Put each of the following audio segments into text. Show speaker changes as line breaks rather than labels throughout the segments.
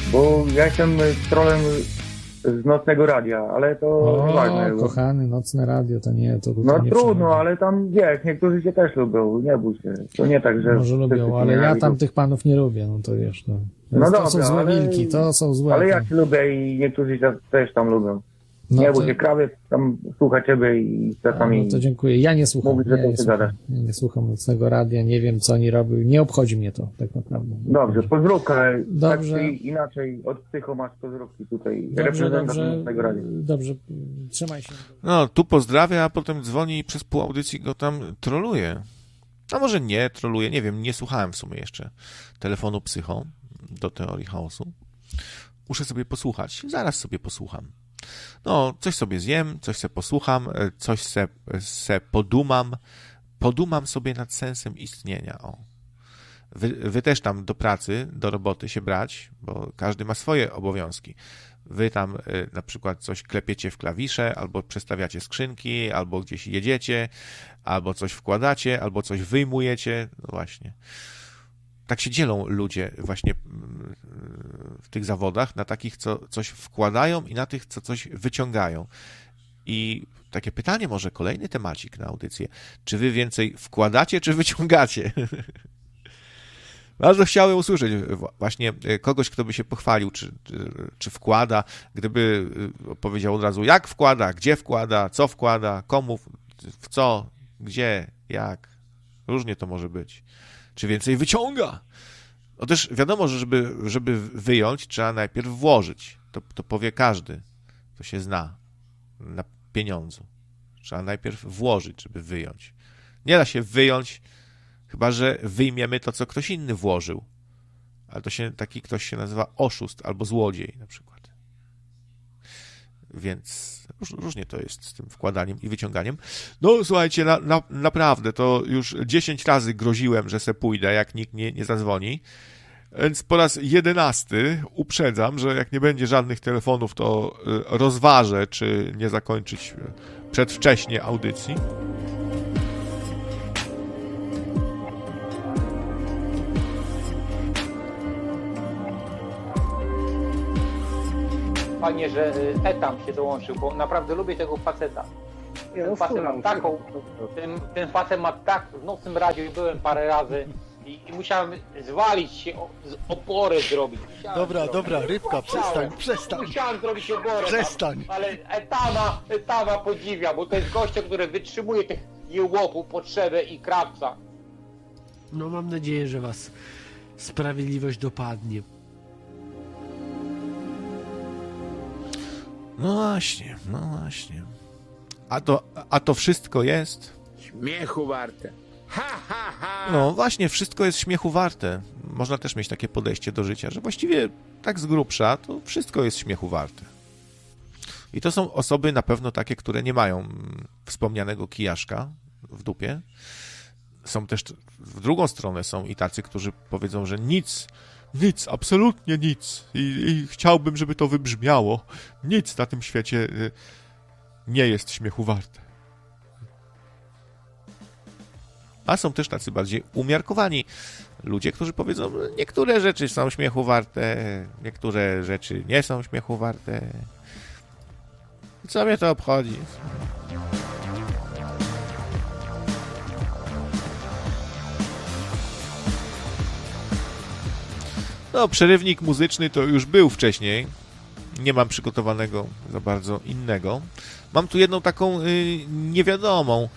Bo ja jestem trolem z nocnego radia, ale to ważne.
Kochany, nocne radio, to nie, to
no
nie
trudno, ale tam wiesz, niektórzy cię też lubią, nie bój się. To nie tak, że...
Może lubią, ale ja tam tych panów nie lubię, no to wiesz, no.
No
to
dobra,
są złe wilki, to są złe.
Ale ja cię lubię i niektórzy też tam lubią.
No
nie bój się, krawiec tam słucha ciebie i czasami...
No to dziękuję, ja nie słucham.
Mówi, że
nie słucham nocnego radia, nie wiem co oni robią, nie obchodzi mnie to tak naprawdę.
Dobrze, pozdrówka.
Dobrze.
Tak inaczej od psycho masz pozdrówki tutaj.
Dobrze, trzymaj się.
No, tu pozdrawia, a potem dzwoni i przez pół audycji go tam troluje. A może nie troluje, nie wiem, nie słuchałem w sumie jeszcze telefonu psycho do teorii chaosu. Muszę sobie posłuchać, zaraz sobie posłucham. No, coś sobie zjem, coś se posłucham, coś se podumam sobie nad sensem istnienia. O. Wy też tam do pracy, do roboty się brać, bo każdy ma swoje obowiązki. Wy tam na przykład coś klepiecie w klawisze, albo przestawiacie skrzynki, albo gdzieś jedziecie, albo coś wkładacie, albo coś wyjmujecie. No właśnie. Tak się dzielą ludzie właśnie w tych zawodach na takich, co coś wkładają i na tych, co coś wyciągają. I takie pytanie, może kolejny temacik na audycję. Czy wy więcej wkładacie, czy wyciągacie? Bardzo chciałem usłyszeć właśnie kogoś, kto by się pochwalił, czy wkłada, gdyby powiedział od razu, jak wkłada, gdzie wkłada, co wkłada, komu, w co, gdzie, jak. Różnie to może być. Czy więcej wyciąga? No też wiadomo, że żeby wyjąć, trzeba najpierw włożyć. To powie każdy, kto się zna na pieniądzu. Trzeba najpierw włożyć, żeby wyjąć. Nie da się wyjąć, chyba że wyjmiemy to, co ktoś inny włożył. Ale taki ktoś się nazywa oszust albo złodziej na przykład. Więc różnie to jest z tym wkładaniem i wyciąganiem. No słuchajcie, naprawdę to już 10 razy groziłem, że se pójdę, jak nikt nie zadzwoni. Więc po raz 11 uprzedzam, że jak nie będzie żadnych telefonów, to rozważę, czy nie zakończyć przedwcześnie audycji.
Fajnie, że Etam się dołączył, bo naprawdę lubię tego faceta. Ten facet ma tak, w nocnym radiu byłem parę razy i musiałem zwalić się, oporę zrobić.
Dobra, Rybka, przestań.
Musiałem zrobić oporę.
Przestań.
Ale Etama podziwia, bo to jest gościa, który wytrzymuje tych jełopów, potrzebę i krawca.
No mam nadzieję, że was sprawiedliwość dopadnie.
No właśnie. A to wszystko jest...
Śmiechu warte.
No właśnie, wszystko jest śmiechu warte. Można też mieć takie podejście do życia, że właściwie tak z grubsza to wszystko jest śmiechu warte. I to są osoby na pewno takie, które nie mają wspomnianego kijaszka w dupie. Są też w drugą stronę są i tacy, którzy powiedzą, że nic, absolutnie nic. I chciałbym, żeby to wybrzmiało. Nic na tym świecie nie jest śmiechu warte. A są też tacy bardziej umiarkowani ludzie, którzy powiedzą, niektóre rzeczy są śmiechu warte, niektóre rzeczy nie są śmiechu warte. Co mnie to obchodzi? No, przerywnik muzyczny to już był wcześniej. Nie mam przygotowanego za bardzo innego. Mam tu jedną taką niewiadomą.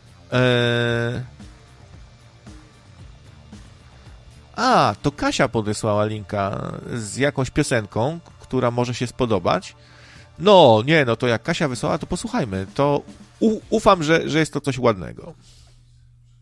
To Kasia podesłała linka z jakąś piosenką, która może się spodobać. No to jak Kasia wysłała, to posłuchajmy. To ufam, że jest to coś ładnego.